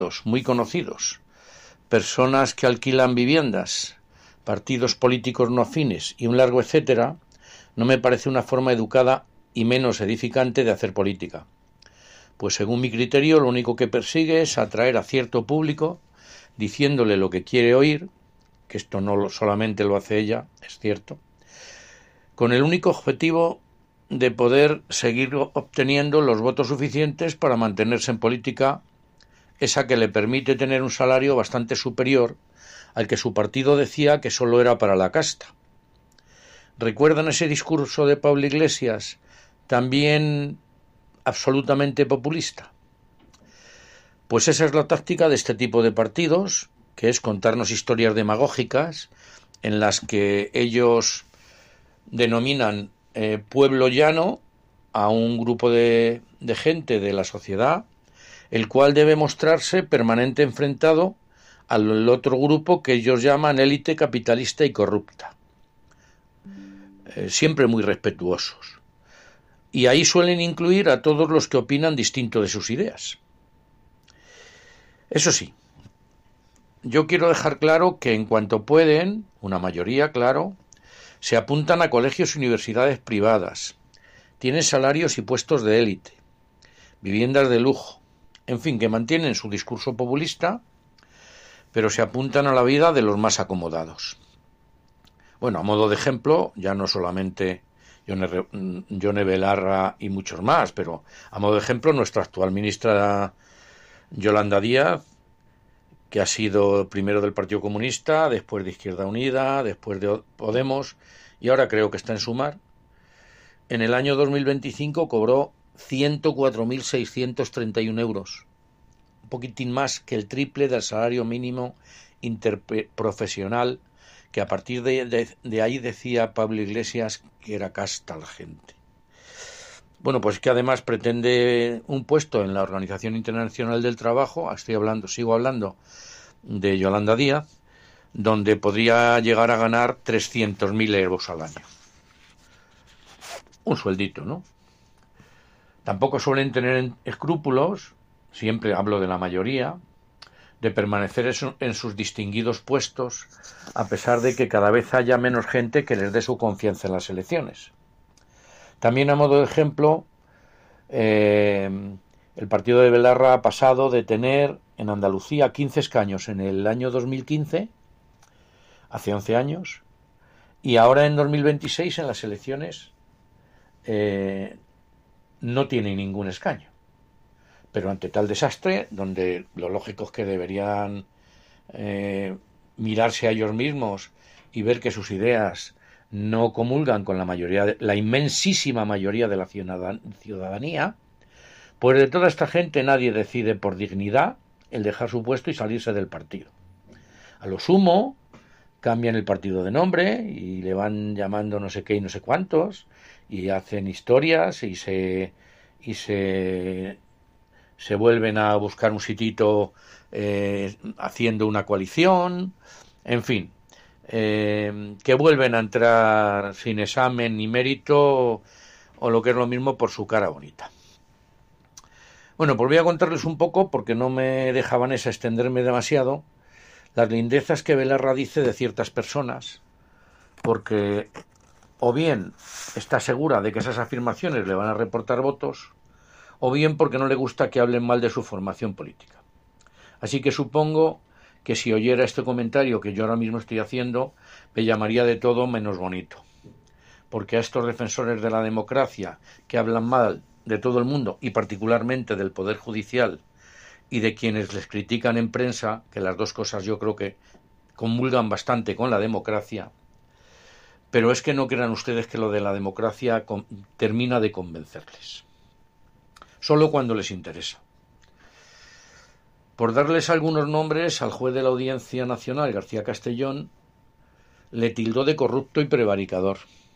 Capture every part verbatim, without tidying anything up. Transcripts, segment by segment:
muy conocidos, personas que alquilan viviendas, partidos políticos no afines y un largo etcétera, no me parece una forma educada y menos edificante de hacer política. Pues según mi criterio, lo único que persigue es atraer a cierto público, diciéndole lo que quiere oír, que esto no solamente lo hace ella, es cierto, con el único objetivo de poder seguir obteniendo los votos suficientes para mantenerse en política, esa que le permite tener un salario bastante superior al que su partido decía que solo era para la casta. ¿Recuerdan ese discurso de Pablo Iglesias, también absolutamente populista? Pues esa es la táctica de este tipo de partidos, que es contarnos historias demagógicas en las que ellos denominan eh, pueblo llano a un grupo de, de gente de la sociedad, el cual debe mostrarse permanente enfrentado al otro grupo que ellos llaman élite capitalista y corrupta. Eh, siempre muy respetuosos. Y ahí suelen incluir a todos los que opinan distinto de sus ideas. Eso sí, yo quiero dejar claro que en cuanto pueden, una mayoría, claro, se apuntan a colegios y universidades privadas, tienen salarios y puestos de élite, viviendas de lujo, en fin, que mantienen su discurso populista, pero se apuntan a la vida de los más acomodados. Bueno, a modo de ejemplo, ya no solamente Yone Belarra y muchos más, pero a modo de ejemplo, nuestra actual ministra Yolanda Díaz, que ha sido primero del Partido Comunista, después de Izquierda Unida, después de Podemos, y ahora creo que está en Sumar, en el año dos mil veinticinco cobró ciento cuatro mil seiscientos treinta y un euros, un poquitín más que el triple del salario mínimo interprofesional, que a partir de, de, de ahí decía Pablo Iglesias que era casta la gente. Bueno, pues que además pretende un puesto en la Organización Internacional del Trabajo, estoy hablando, sigo hablando de Yolanda Díaz, donde podría llegar a ganar trescientos mil euros al año. Un sueldito, ¿no? Tampoco suelen tener escrúpulos, siempre hablo de la mayoría, de permanecer en sus distinguidos puestos, a pesar de que cada vez haya menos gente que les dé su confianza en las elecciones. También a modo de ejemplo, eh, el partido de Belarra ha pasado de tener en Andalucía quince escaños en el año dos mil quince, hace once años, y ahora en dos mil veintiséis en las elecciones eh, no tiene ningún escaño. Pero ante tal desastre, donde lo lógico es que deberían eh, mirarse a ellos mismos y ver que sus ideas no comulgan con la mayoría, de, la inmensísima mayoría de la ciudadanía, pues de toda esta gente nadie decide por dignidad el dejar su puesto y salirse del partido. A lo sumo, cambian el partido de nombre y le van llamando no sé qué y no sé cuántos, y hacen historias y se y se, se vuelven a buscar un sitito eh, haciendo una coalición, en fin. Eh, que vuelven a entrar sin examen ni mérito, o lo que es lo mismo, por su cara bonita. Bueno, pues voy a contarles un poco, porque no me deja Vanessa extenderme demasiado, las lindezas que Belarra dice de ciertas personas, porque o bien está segura de que esas afirmaciones le van a reportar votos, o bien porque no le gusta que hablen mal de su formación política. Así que supongo que si oyera este comentario que yo ahora mismo estoy haciendo, me llamaría de todo menos bonito. Porque a estos defensores de la democracia, que hablan mal de todo el mundo, y particularmente del Poder Judicial, y de quienes les critican en prensa, que las dos cosas yo creo que comulgan bastante con la democracia, pero es que no crean ustedes que lo de la democracia con, termina de convencerles. Solo cuando les interesa. Por darles algunos nombres, al juez de la Audiencia Nacional, García Castellón, le tildó de corrupto y prevaricador.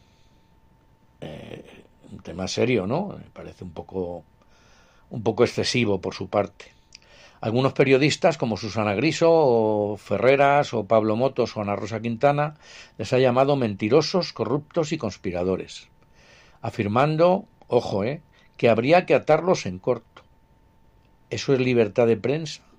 Eh, un tema serio, ¿no? Me parece un poco, un poco excesivo por su parte. Algunos periodistas, como Susana Griso, o Ferreras, o Pablo Motos, o Ana Rosa Quintana, les ha llamado mentirosos, corruptos y conspiradores, afirmando, ojo, eh, que habría que atarlos en corto. ¿Eso es libertad de prensa?